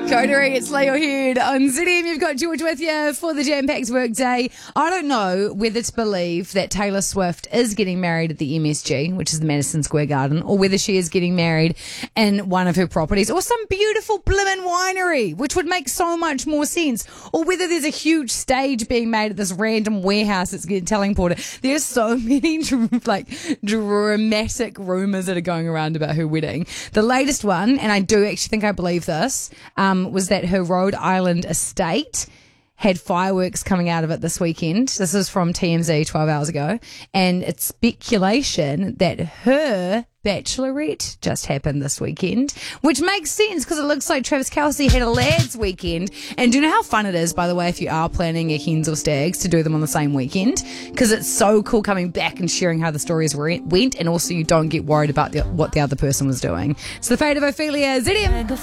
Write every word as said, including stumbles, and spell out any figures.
Coterie, it's Lay Your Head on Z M. You've got George with you for the jam-packed workday. I don't know whether to believe that Taylor Swift is getting married at the M S G, which is the Madison Square Garden, or whether she is getting married in one of her properties, or some beautiful blimmin' winery, which would make so much more sense, or whether there's a huge stage being made at this random warehouse that's getting teleported. There's so many like dramatic rumours that are going around about her wedding. The latest one, and I do actually think I believe this, um, was that her Rhode Island estate had fireworks coming out of it this weekend. This is from T M Z twelve hours ago. And it's speculation that her bachelorette just happened this weekend, which makes sense because it looks like Travis Kelce had a lads weekend. And do you know how fun it is, by the way, if you are planning a hens or stags, to do them on the same weekend? Because it's so cool coming back and sharing how the stories went, and also you don't get worried about the, what the other person was doing. It's the fate of Ophelia. Z M.